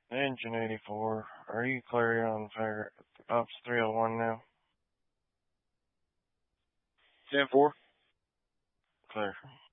Engine 84. Are you clear on fire? Ops 301 now? 10-4. Clear.